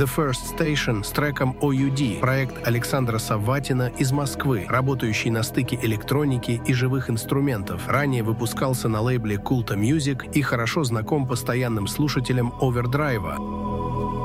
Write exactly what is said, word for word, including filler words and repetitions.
The First Station с треком о ю ди, проект Александра Савватина из Москвы, работающий на стыке электроники и живых инструментов. Ранее выпускался на лейбле Kulta Music и хорошо знаком постоянным слушателям Овердрайва.